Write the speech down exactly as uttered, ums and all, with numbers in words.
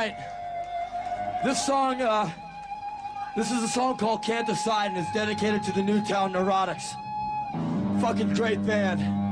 tonight. This song, uh, this is a song called Can't Decide, and it's dedicated to the Newtown Neurotics. Fucking great band.